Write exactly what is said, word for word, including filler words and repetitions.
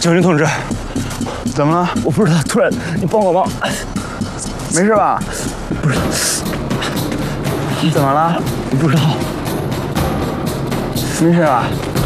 警军同志， 怎么了？ 我不知道，突然你帮我忙。 没事吧？ 不知道。 你怎么了？ 我不知道。 没事吧？